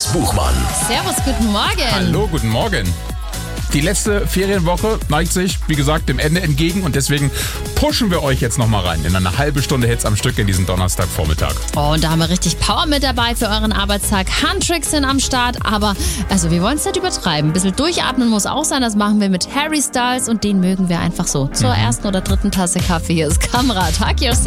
Buchmann. Servus, guten Morgen. Hallo, guten Morgen. Die letzte Ferienwoche neigt sich, wie gesagt, dem Ende entgegen und deswegen pushen wir euch jetzt nochmal rein in eine halbe Stunde Hits am Stück in diesen Donnerstagvormittag. Oh, und da haben wir richtig Power mit dabei für euren Arbeitstag. Handtricks sind am Start, aber wir wollen es nicht übertreiben. Ein bisschen durchatmen muss auch sein, das machen wir mit Harry Styles und den mögen wir einfach so. Zur ersten oder dritten Tasse Kaffee. Hier ist Kamera. Tag Yourself.